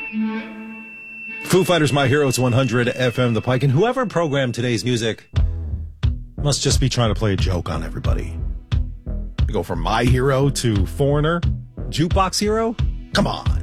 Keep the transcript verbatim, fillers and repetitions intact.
Foo Fighters, My Hero, it's one hundred F M The Pike, and whoever programmed today's music must just be trying to play a joke on everybody. You go from My Hero to Foreigner, Jukebox Hero? Come on.